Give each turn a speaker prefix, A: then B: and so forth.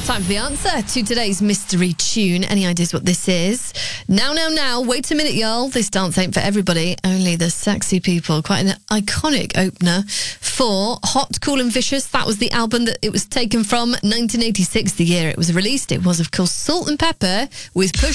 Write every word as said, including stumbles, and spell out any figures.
A: Time for the answer to today's mystery tune. Any ideas what this is? Now, now, now, wait a minute, y'all. This dance ain't for everybody, only the sexy people. Quite an iconic opener for Hot, Cool and Vicious. That was the album that it was taken from, nineteen eighty-six, the year it was released. It was, of course, Salt and Pepper with Push